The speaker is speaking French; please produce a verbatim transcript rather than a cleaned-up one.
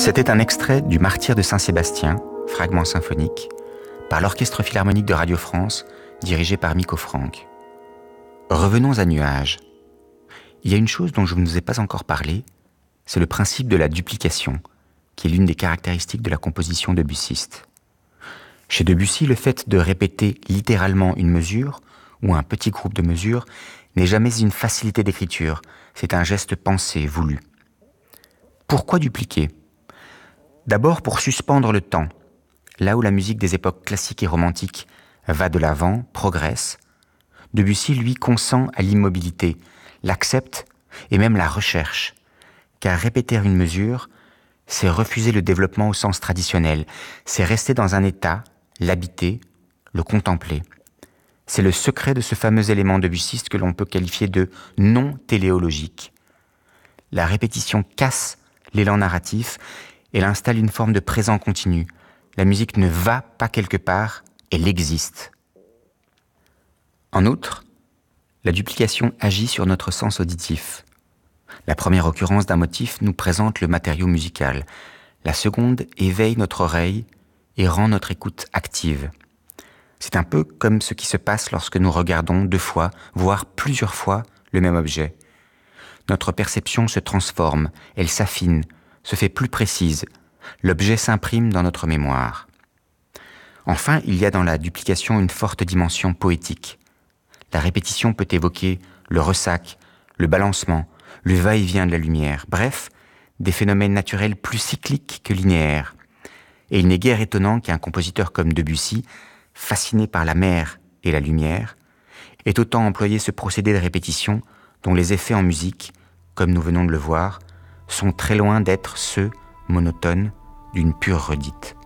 C'était un extrait du Martyre de Saint-Sébastien, fragment symphonique, par l'Orchestre Philharmonique de Radio France, dirigé par Miko Franck. Revenons à Nuages. Il y a une chose dont je ne vous ai pas encore parlé, c'est le principe de la duplication, qui est l'une des caractéristiques de la composition debussiste. Chez Debussy, le fait de répéter littéralement une mesure, ou un petit groupe de mesures, n'est jamais une facilité d'écriture, c'est un geste pensé, voulu. Pourquoi dupliquer ? D'abord pour suspendre le temps, là où la musique des époques classiques et romantiques va de l'avant, progresse. Debussy, lui, consent à l'immobilité, l'accepte et même la recherche, car répéter une mesure, c'est refuser le développement au sens traditionnel, c'est rester dans un état, l'habiter, le contempler. C'est le secret de ce fameux élément debussiste que l'on peut qualifier de non téléologique. La répétition casse l'élan narratif, elle installe une forme de présent continu. La musique ne va pas quelque part, elle existe. En outre, la duplication agit sur notre sens auditif. La première occurrence d'un motif nous présente le matériau musical. La seconde éveille notre oreille et rend notre écoute active. C'est un peu comme ce qui se passe lorsque nous regardons deux fois, voire plusieurs fois, le même objet. Notre perception se transforme, elle s'affine, se fait plus précise. L'objet s'imprime dans notre mémoire. Enfin, il y a dans la duplication une forte dimension poétique. La répétition peut évoquer le ressac, le balancement, le va-et-vient de la lumière, bref, des phénomènes naturels plus cycliques que linéaires. Et il n'est guère étonnant qu'un compositeur comme Debussy, fasciné par la mer et la lumière, ait autant employé ce procédé de répétition dont les effets en musique, comme nous venons de le voir, sont très loin d'être ceux, monotones, d'une pure redite.